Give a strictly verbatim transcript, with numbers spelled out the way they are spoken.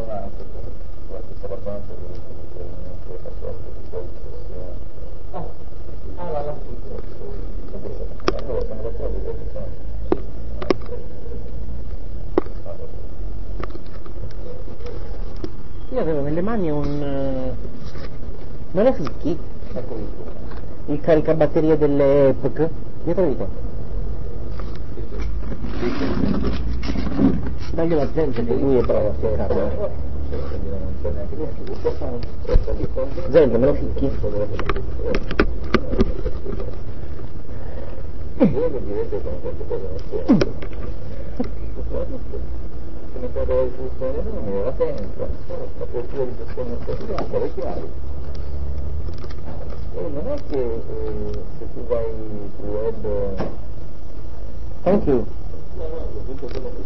anche qualche sabatanza che faccio di discussione. Ah, ah, la la. Allora siamo d'accordo che sono. Io avevo nelle mani un... non è Ficchi? Il caricabatterie delle E P C? Dietro di te. Daglielo a Zente che lui è bravo a ficcarlo. Zente, me lo ficchi? Come quando hai il suono non mi era tempo, la cultura di gestione speciale, è chiaro. E non è che eh, se tu vai sul web... Thank you. No, no, ho detto quello che